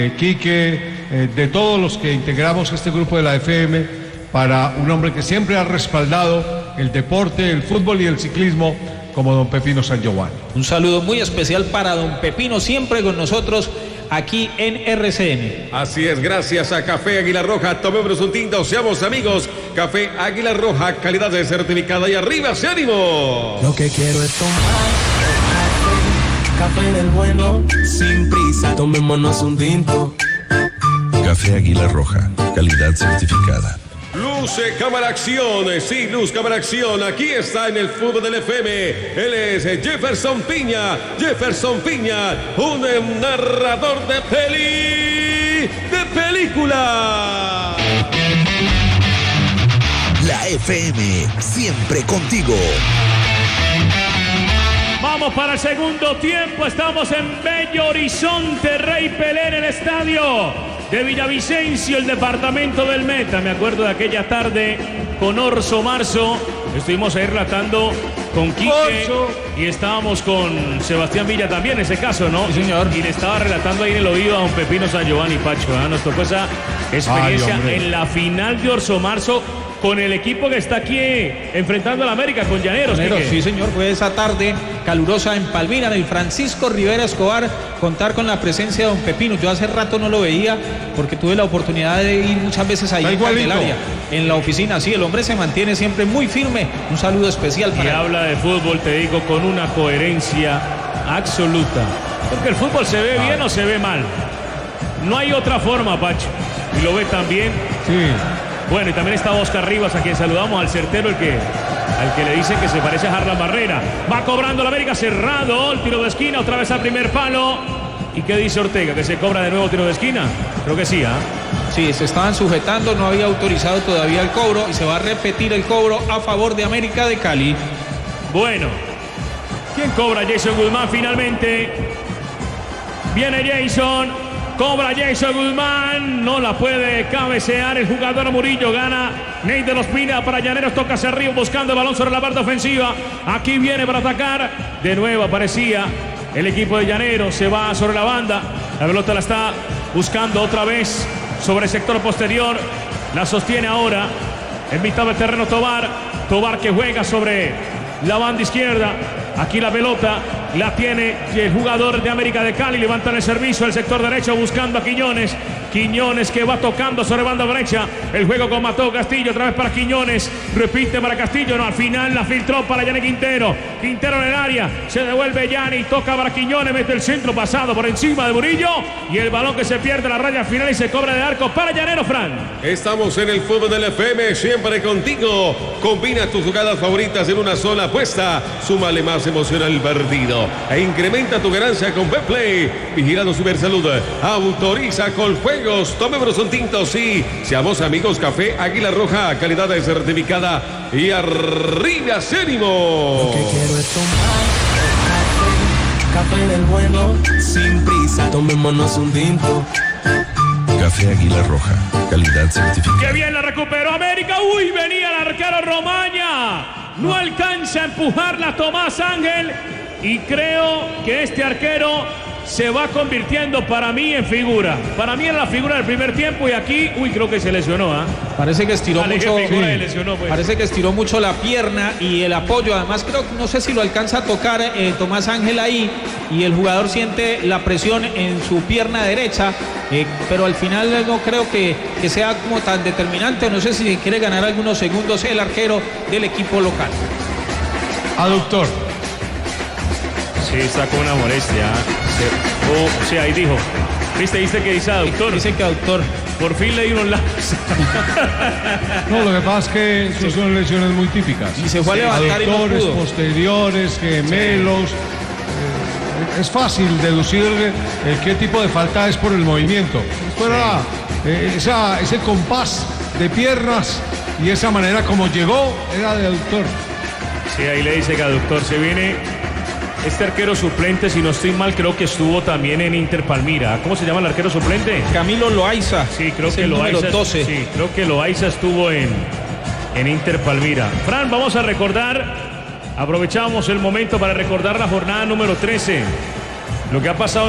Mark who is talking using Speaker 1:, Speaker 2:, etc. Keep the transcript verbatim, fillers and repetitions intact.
Speaker 1: Quique, eh, de todos los que integramos este grupo de la F M, para un hombre que siempre ha respaldado el deporte, el fútbol y el ciclismo, como don Pepino Sangiovanni.
Speaker 2: Un saludo muy especial para don Pepino, siempre con nosotros aquí en R C N.
Speaker 3: Así es, gracias a Café Águila Roja, tomémonos un tinto, seamos amigos. Café Águila Roja, calidad de certificada y arriba, ¡se ánimo!
Speaker 4: Lo que quiero es tomar café del bueno, sin prisa, tomémonos un tinto.
Speaker 5: Café Águila Roja, calidad certificada.
Speaker 3: Luce, cámara, acción. Sí, luz, cámara, acción. Aquí está en el fútbol del F M. Él es Jefferson Piña. Jefferson Piña, un narrador de peli... de película.
Speaker 6: La F M, siempre contigo.
Speaker 7: Vamos para el segundo tiempo. Estamos en Bello Horizonte, Rey Pelé, en el estadio de Villavicencio, el departamento del Meta. Me acuerdo de aquella tarde con Orso Marzo. Estuvimos ahí relatando con Quique Orso. Y estábamos con Sebastián Villa también, en ese caso, ¿no?
Speaker 2: Sí, señor.
Speaker 7: Y le estaba relatando ahí en el oído a don Pepino Sangiovanni, Pacho. ¿eh? Nos tocó esa experiencia Ay, en la final de Orso Marzo con el equipo que está aquí enfrentando a la América, con Llaneros.
Speaker 2: Llaneros, sí señor, fue esa tarde calurosa en Palmira, en el Francisco Rivera Escobar, contar con la presencia de don Pepino. Yo hace rato no lo veía porque tuve la oportunidad de ir muchas veces ahí en Candelaria, en la oficina. Sí, el hombre se mantiene siempre muy firme. Un saludo especial para
Speaker 7: él. Y habla de fútbol, te digo, con una coherencia absoluta. Porque el fútbol se ve bien o se ve mal. No hay otra forma, Pacho. Y lo ve también.
Speaker 1: Sí.
Speaker 7: Bueno, y también está Oscar Rivas, a quien saludamos, al certero, el que, al que le dicen que se parece a Harlan Barrera. Va cobrando la América, cerrado, el tiro de esquina, otra vez al primer palo. ¿Y qué dice Ortega? ¿Que se cobra de nuevo tiro de esquina? Creo que sí, ¿ah? ¿eh?
Speaker 2: Sí, se estaban sujetando, no había autorizado todavía el cobro y se va a repetir el cobro a favor de América de Cali.
Speaker 7: Bueno, ¿quién cobra? Jason Guzmán finalmente. Viene Jason. Cobra Jason Guzmán, no la puede cabecear el jugador Murillo, gana Ney de los Pina para Llaneros, toca hacia arriba buscando el balón sobre la parte ofensiva, aquí viene para atacar, de nuevo aparecía el equipo de Llaneros, se va sobre la banda, la pelota la está buscando otra vez sobre el sector posterior, la sostiene ahora en mitad del terreno Tobar, Tobar que juega sobre la banda izquierda, aquí la pelota la tiene el jugador de América de Cali, levantan el servicio al sector derecho buscando a Quiñones, Quiñones que va tocando sobre banda derecha, el juego con Mateo Castillo, otra vez para Quiñones, repite para Castillo, no, al final la filtró para Yanni Quintero, Quintero en el área, se devuelve Yanni, toca para Quiñones, mete el centro pasado por encima de Murillo y el balón que se pierde la raya final y se cobra de arco para Llanero, Fran.
Speaker 3: Estamos en el fútbol del F M, siempre contigo, combina tus jugadas favoritas en una sola apuesta, súmale más emoción al partido e incrementa tu ganancia con Betplay, vigilando Supersalud, autoriza con juegos, tomémonos un tinto, sí, seamos amigos. Café Águila Roja, calidad de certificada y arriba, ánimo.
Speaker 4: Lo que quiero es tomar café, café del bueno, sin prisa, tomémonos un tinto.
Speaker 5: Café Águila Roja, calidad certificada.
Speaker 7: ¡Qué bien la recuperó América! ¡Uy! Venía el arquero Romaña. No alcanza a empujarla Tomás Ángel. Y creo que este arquero se va convirtiendo para mí en figura. Para mí en la figura del primer tiempo y aquí, uy, creo que se lesionó, ¿ah? ¿eh?
Speaker 2: Parece que estiró
Speaker 7: Dale,
Speaker 2: mucho.
Speaker 7: Sí. Lesionó, pues.
Speaker 2: Parece que estiró mucho la pierna y el apoyo. Además, creo que no sé si lo alcanza a tocar eh, Tomás Ángel ahí y el jugador siente la presión en su pierna derecha, eh, pero al final no creo que, que sea como tan determinante. No sé si quiere ganar algunos segundos el arquero del equipo local.
Speaker 1: Aductor.
Speaker 7: Sí, está con una molestia. Se, oh, sí, ahí dijo. ¿Viste? ¿Viste que dice aductor?
Speaker 2: Dice que aductor.
Speaker 7: Por fin le dieron lados.
Speaker 1: No, lo que pasa es que eso sí. son lesiones muy típicas.
Speaker 2: Y se fue sí, a levantar
Speaker 1: aductores,
Speaker 2: y no pudo.
Speaker 1: posteriores, gemelos. Sí. Eh, es fácil deducir eh, qué tipo de falta es por el movimiento. Fuera sí. eh, esa, ese compás de piernas y esa manera como llegó era de aductor.
Speaker 7: Sí, ahí le dice que aductor se viene. Este arquero suplente, si no estoy mal, creo que estuvo también en Inter Palmira. ¿Cómo se llama el arquero suplente?
Speaker 2: Camilo Loaiza.
Speaker 7: Sí, creo es que Loaiza. doce. Sí, creo que Loaiza estuvo en, en Inter Palmira. Fran, vamos a recordar, aprovechamos el momento para recordar la jornada número trece. Lo que ha pasado